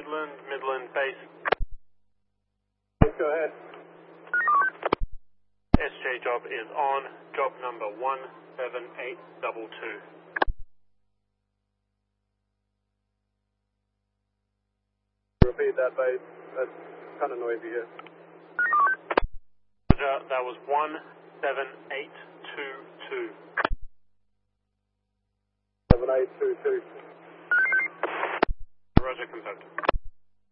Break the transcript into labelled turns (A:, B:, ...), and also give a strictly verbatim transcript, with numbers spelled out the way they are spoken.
A: Midland, Midland base.
B: Go ahead.
A: S J job is on, job number one seven eight two two.
B: Repeat that, base. That's kind of noisy here.
A: Roger, that was one seven eight two two.
B: seven eight two two.
A: Roger, confirmed.